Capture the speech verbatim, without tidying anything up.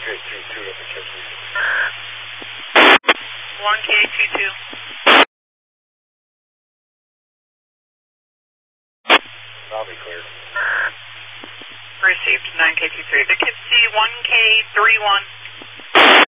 two at McKenzie. one K two two. I'll be cleared. Received nine K two three. Poughkeepsie one K three one.